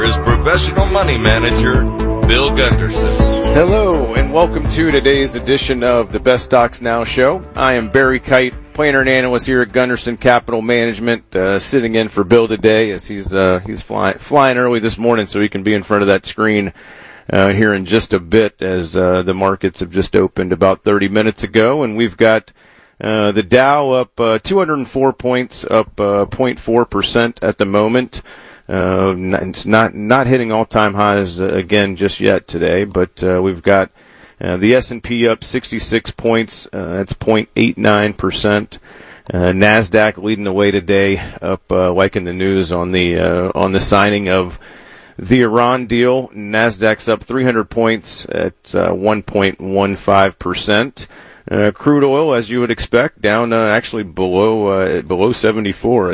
is professional money manager Bill Gunderson. Hello, and welcome to today's edition of the Best Stocks Now show. I am Barry Kite, planner and analyst here at Gunderson Capital Management, sitting in for Bill today as he's flying early this morning so he can be in front of that screen here in just a bit as the markets have just opened about 30 minutes ago, and we've got the Dow up 204 points, up 0.4% at the moment. It's not hitting all-time highs again just yet today, but we've got the S&P up 66 points. That's 0.89%. NASDAQ leading the way today, up like in the news on the signing of the Iran deal. NASDAQ's up 300 points at 1.15%. Crude oil, as you would expect, down actually below 74 at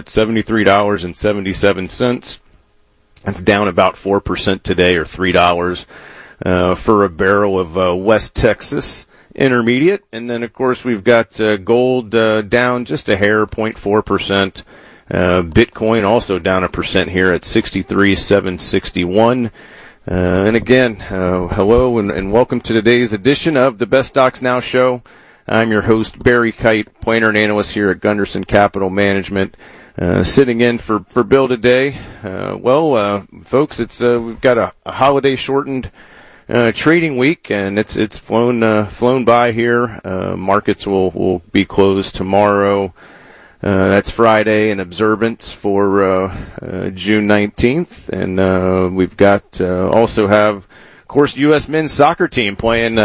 $73.77. That's down about 4% today, or $3 for a barrel of West Texas Intermediate. And then, of course, we've got gold down just a hair, 0.4%. Bitcoin also down 1% here at 63,761. And again, hello and welcome to today's edition of the Best Stocks Now show. I'm your host, Barry Kite, planner and analyst here at Gunderson Capital Management, sitting in for Bill today. Folks, it's we've got a holiday shortened trading week, and it's flown by here. Markets will be closed tomorrow. That's Friday, in observance for June 19th, and we've got also have, of course, U.S. men's soccer team playing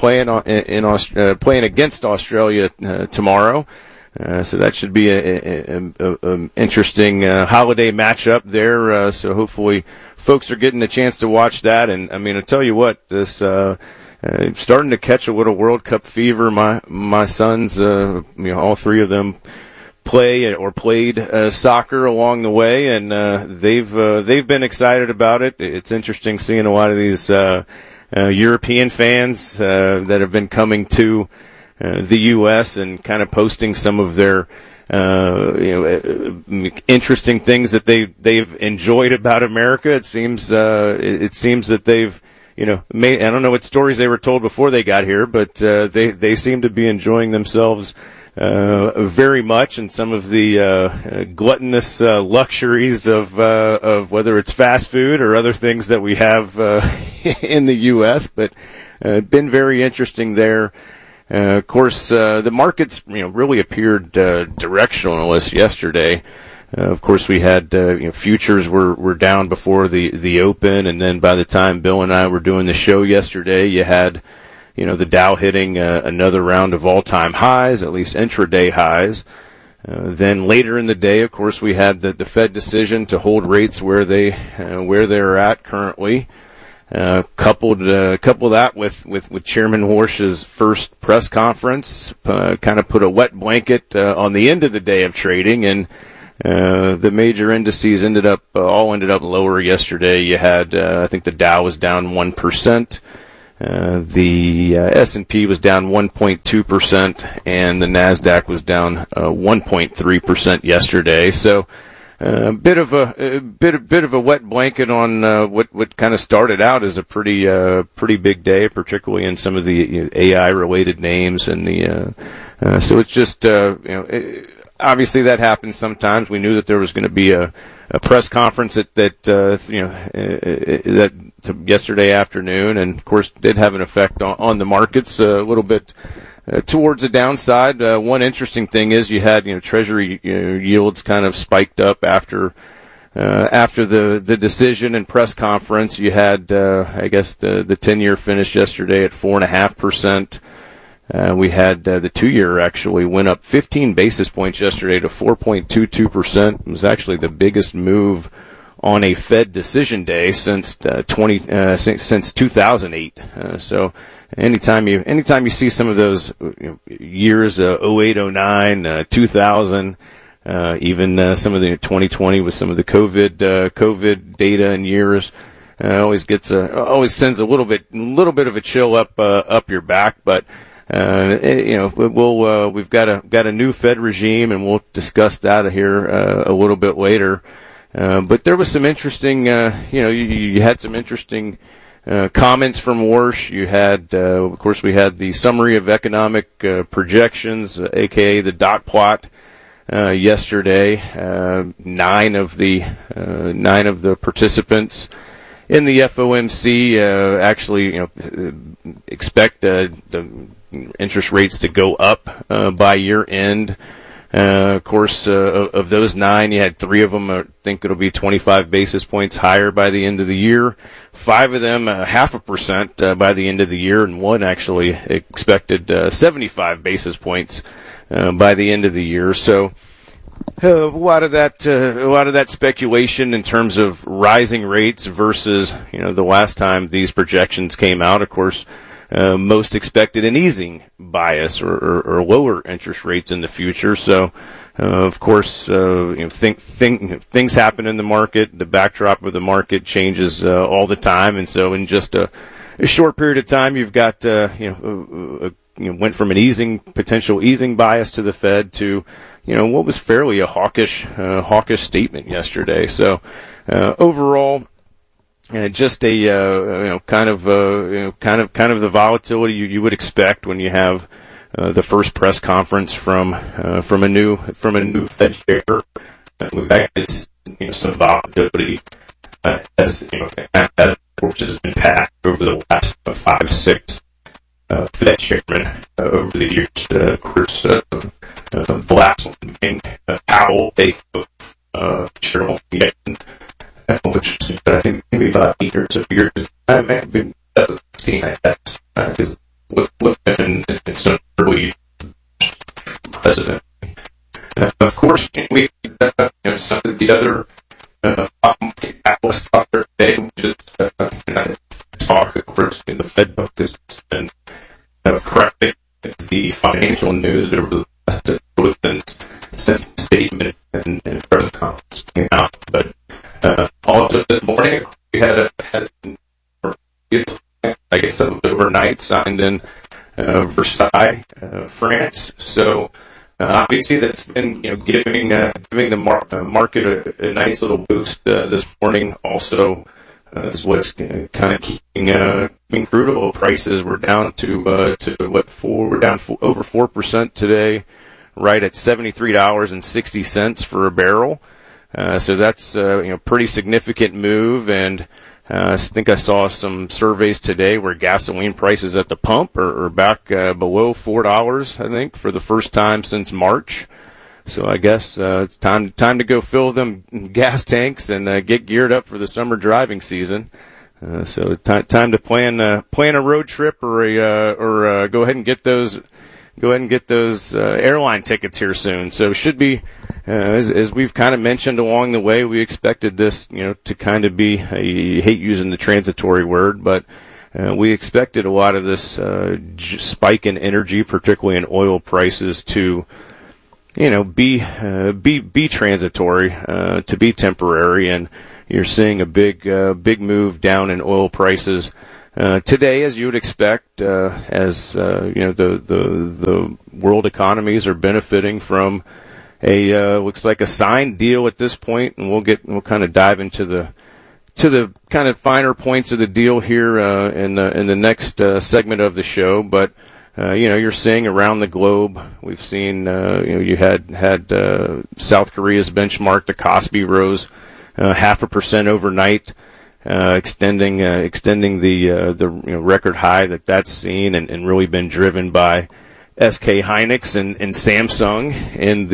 against Australia tomorrow. So that should be an interesting holiday matchup there. So hopefully, folks are getting a chance to watch that. And I mean, I tell you what, this starting to catch a little World Cup fever. My sons, all three of them played soccer along the way, and they've been excited about it. It's interesting seeing a lot of these European fans that have been coming to the U.S. and kind of posting some of their interesting things that they've enjoyed about America. It seems that they've made, I don't know what stories they were told before they got here, but they seem to be enjoying themselves very much, and some of the gluttonous luxuries of whether it's fast food or other things that we have in the U.S. But been very interesting there. Of course, the markets really appeared directionless yesterday. Of course, we had futures were down before the open, and then by the time Bill and I were doing the show yesterday, you had the Dow hitting another round of all-time highs, at least intraday highs. Then later in the day, of course, we had the Fed decision to hold rates where they're at currently. Coupled that with Chairman Warsh's first press conference, kind of put a wet blanket on the end of the day of trading, and the major indices ended up lower yesterday. You had I think the Dow was down 1%. The S&P was down 1.2%, and the NASDAQ was down 1.3% yesterday. So a bit of a wet blanket on what kind of started out as a pretty big day, particularly in some of the AI related names, and so it's just obviously that happens sometimes. We knew that there was going to be a press conference that yesterday afternoon, and of course did have an effect on the markets a little bit towards the downside. One interesting thing is you had Treasury yields kind of spiked up after the decision and press conference. You had I guess the 10-year finished yesterday at 4.5%. We had the 2-year actually went up 15 basis points yesterday to 4.22%. It was actually the biggest move on a Fed decision day since 2008. So anytime you see some of those years, 08, 09, 2000, even some of the 2020 with some of the COVID data and years, always sends a little bit of a chill up your back, but. We've got a new Fed regime, and we'll discuss that here a little bit later. But there was some interesting, you had some interesting comments from Warsh. You had, of course, we had the summary of economic projections, aka the dot plot, yesterday. Nine of the participants in the FOMC actually, expect the interest rates to go up by year end. Of course, of those nine, you had three of them, I think it'll be 25 basis points higher by the end of the year. Five of them, 0.5% by the end of the year, and one actually expected 75 basis points by the end of the year. So a lot of that speculation in terms of rising rates versus, the last time these projections came out, of course, most expected an easing bias or lower interest rates in the future. So, of course, things happen in the market. The backdrop of the market changes all the time, and so in just a short period of time, you've got went from an potential easing bias to the Fed to what was fairly a hawkish statement yesterday. So overall, just a kind of the volatility you would expect when you have the first press conference from a new Fed chair. We've actually seen some volatility as which has been passed over the last 5-6 Fed chairman over the years. Of course, the last one being Powell, Cheryl Yellen, which is, I think, maybe about 8 years of years. I may have been seeing that because look in some early president. Of course, we some of the other catalysts out there today, which is talk, of course, in the Fed book has been correcting the financial news over the last since the statement and press conference came out. But also this morning we had I guess overnight signed in Versailles, France. So obviously that's been giving the market a nice little boost this morning. Also, is what's kind of keeping crude oil prices. We're down to we're down over 4% today, right at $73.60 for a barrel. So that's pretty significant move. And I think I saw some surveys today where gasoline prices at the pump are back below $4, I think, for the first time since March. So I guess it's time to go fill them gas tanks and get geared up for the summer driving season. So time to plan a road trip or go ahead and get those airline tickets here soon. So it should be as we've kind of mentioned along the way, we expected this to kind of be, I hate using the transitory word, but we expected a lot of this spike in energy, particularly in oil prices, to be transitory, to be temporary, and you're seeing a big move down in oil prices today, as you would expect, as the world economies are benefiting from looks like a signed deal at this point, and we'll kind of dive into the kind of finer points of the deal here in the next segment of the show, but. You're seeing around the globe, we've seen, you had South Korea's benchmark, the Kospi rose 0.5% overnight, extending the record high that's seen and really been driven by SK Hynix and Samsung in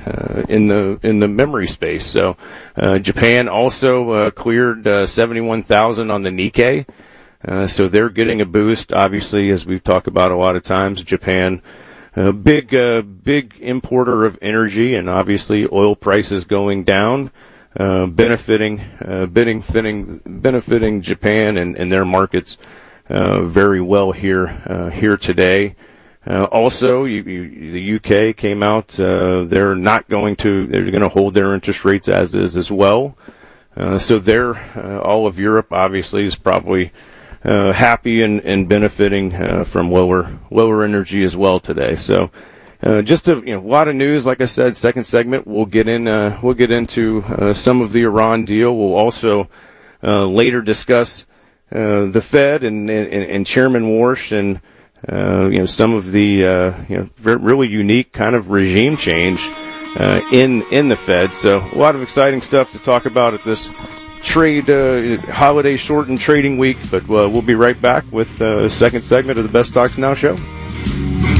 the memory space. So Japan also cleared 71,000 on the Nikkei. So they're getting a boost, obviously, as we've talked about a lot of times. Japan, big importer of energy, and obviously oil prices going down, benefiting Japan and their markets very well here today. Also, the UK came out. They're going to hold their interest rates as is as well. So all of Europe obviously is probably happy and benefiting from lower energy as well today. So just a lot of news. Like I said, second segment we'll get into some of the Iran deal. We'll also later discuss the Fed and Chairman Warsh and some of the really unique kind of regime change in the Fed. So a lot of exciting stuff to talk about at this holiday shortened trading week. But we'll be right back with the second segment of the Best Stocks Now show.